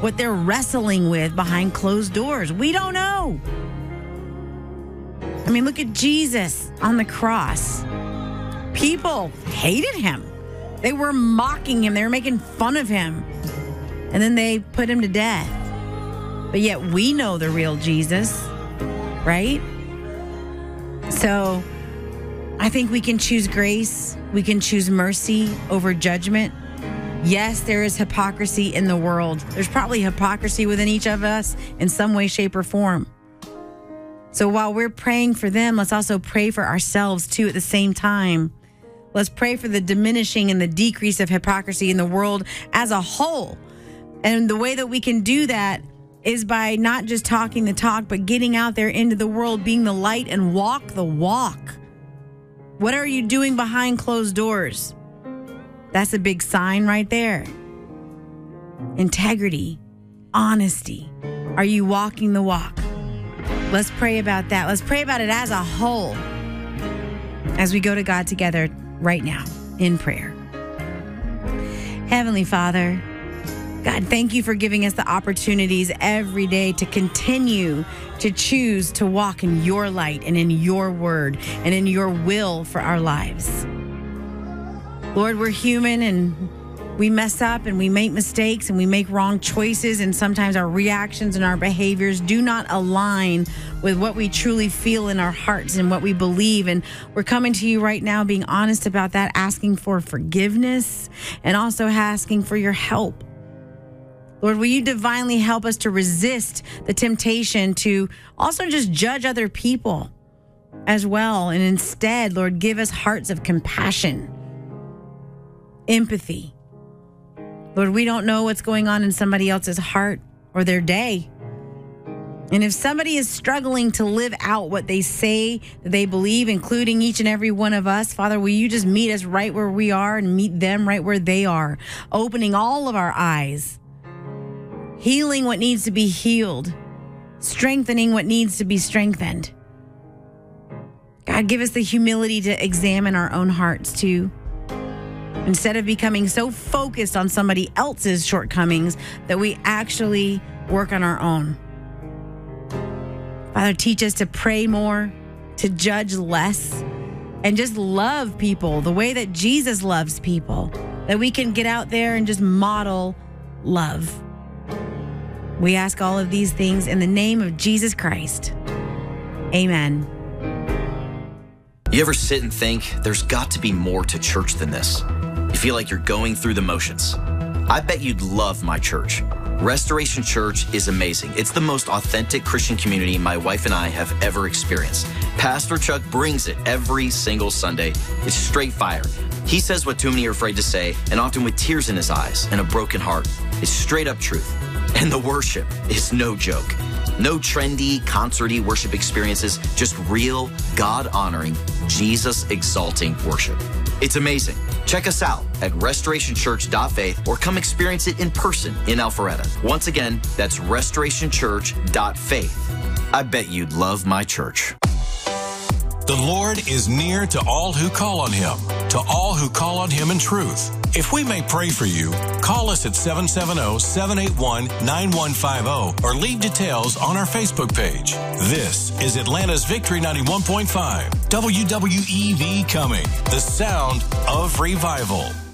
what they're wrestling with behind closed doors. We don't know. I mean, look at Jesus on the cross. People hated him. They were mocking him. They were making fun of him. And then they put him to death. But yet we know the real Jesus, right? So I think we can choose grace. We can choose mercy over judgment. Yes, there is hypocrisy in the world. There's probably hypocrisy within each of us in some way, shape, or form. So while we're praying for them, let's also pray for ourselves too at the same time. Let's pray for the diminishing and the decrease of hypocrisy in the world as a whole. And the way that we can do that is by not just talking the talk, but getting out there into the world, being the light and walk the walk. What are you doing behind closed doors? That's a big sign right there. Integrity, honesty. Are you walking the walk? Let's pray about that. Let's pray about it as a whole as we go to God together right now in prayer. Heavenly Father, God, thank you for giving us the opportunities every day to continue to choose to walk in your light and in your word and in your will for our lives. Lord, we're human and we mess up and we make mistakes and we make wrong choices, and sometimes our reactions and our behaviors do not align with what we truly feel in our hearts and what we believe. And we're coming to you right now being honest about that, asking for forgiveness and also asking for your help. Lord, will you divinely help us to resist the temptation to also just judge other people as well. And instead, Lord, give us hearts of compassion, empathy. Lord, we don't know what's going on in somebody else's heart or their day. And if somebody is struggling to live out what they say that they believe, including each and every one of us, Father, will you just meet us right where we are and meet them right where they are, opening all of our eyes, healing what needs to be healed, strengthening what needs to be strengthened. God, give us the humility to examine our own hearts too. Instead of becoming so focused on somebody else's shortcomings that we actually work on our own. Father, teach us to pray more, to judge less, and just love people the way that Jesus loves people, that we can get out there and just model love. We ask all of these things in the name of Jesus Christ. Amen. You ever sit and think there's got to be more to church than this? You feel like you're going through the motions. I bet you'd love my church. Restoration Church is amazing. It's the most authentic Christian community my wife and I have ever experienced. Pastor Chuck brings it every single Sunday. It's straight fire. He says what too many are afraid to say, and often with tears in his eyes and a broken heart. It's straight up truth. And the worship is no joke. No trendy, concerty worship experiences, just real, God-honoring, Jesus-exalting worship. It's amazing. Check us out at restorationchurch.faith or come experience it in person in Alpharetta. Once again, that's restorationchurch.faith. I bet you'd love my church. The Lord is near to all who call on him, to all who call on him in truth. If we may pray for you, call us at 770-781-9150 or leave details on our Facebook page. This is Atlanta's Victory 91.5, WWEV coming, the sound of revival.